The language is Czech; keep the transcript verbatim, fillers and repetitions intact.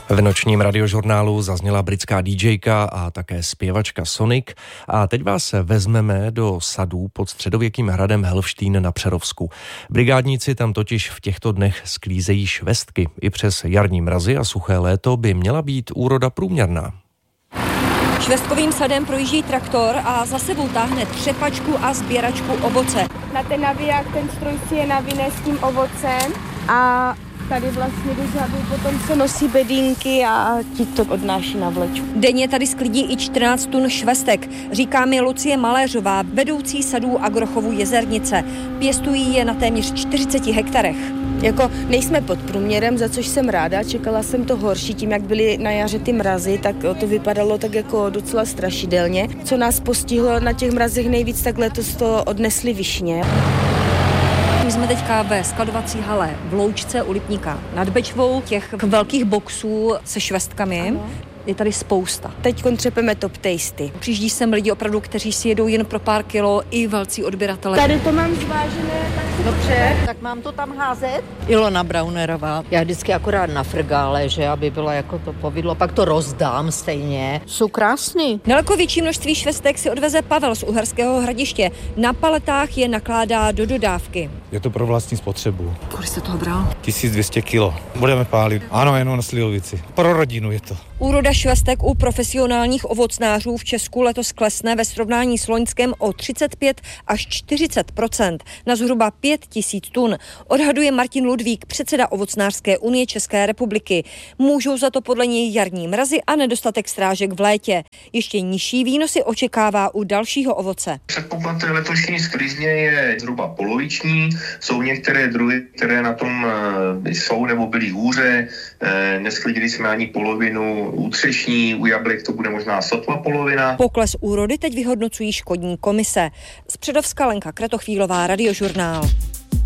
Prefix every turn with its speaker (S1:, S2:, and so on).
S1: V nočním radiožurnálu zazněla britská dýdžejka a také zpěvačka Sonic a teď vás vezmeme do sadů pod středověkým hradem Helštín na Přerovsku. Brigádníci tam totiž v těchto dnech sklízejí švestky. I přes jarní mrazy a suché léto by měla být úroda průměrná.
S2: Švestkovým sadem projíždí traktor a za sebou táhne třepačku a sběračku ovoce.
S3: Na ten naviják ten stroj si je navine s tím ovocem a tady vlastně dozadu potom se nosí bedínky a ti to odnáší na vlečku.
S2: Denně tady sklidí i čtrnáct tun švestek, říká mi Lucie Maléřová, vedoucí sadů Agrochovu Jezernice. Pěstují je na téměř čtyřiceti hektarech.
S3: Jako nejsme pod průměrem, za což jsem ráda, čekala jsem to horší, tím jak byly na jaře ty mrazy, tak to vypadalo tak jako docela strašidelně. Co nás postihlo na těch mrazech nejvíc, tak letos to odnesli višně.
S2: My jsme teďka ve skladovací hale v Loučce u Lipníka nad Bečvou, těch velkých boxů se švestkami. Ano. Je tady spousta.
S3: Teď třepeme top tasty.
S2: Přijíždí sem lidi opravdu, kteří si jedou jen pro pár kilo, i velcí odběratele.
S3: Tady to mám zvážené, tak si
S4: dobře, tak mám to tam házet? Ilona Braunerová. Já vždycky akorát na frgále, že aby bylo jako to povidlo, pak to rozdám stejně. Jsou krásný.
S2: Daleko větší množství švestek si odveze Pavel z Uherského Hradiště. Na paletách je nakládá do dodávky.
S5: Je to pro vlastní spotřebu.
S2: Kolik jste toho bral?
S5: tisíc dvě stě kilo. Budeme pálit. Ano, jenom na slivovici. Pro rodinu je to.
S2: Úroda švestek u profesionálních ovocnářů v Česku letos klesne ve srovnání s loňskem o třicet pět až čtyřicet procent na zhruba pět tisíc tun. Odhaduje Martin Ludvík, předseda Ovocnářské unie České republiky. Můžou za to podle něj jarní mrazy a nedostatek srážek v létě. Ještě nižší výnosy očekává u dalšího ovoce.
S6: Předpoklad letošní sklizně je zhruba poloviční. Jsou některé druhy, které na tom jsou nebo byly hůře. Nesklidili jsme ani polovinu u třešní, u jablek to bude možná sotva polovina.
S2: Pokles úrody teď vyhodnocují škodní komise. Z Předovska Lenka Kratochvílová, Radiožurnál.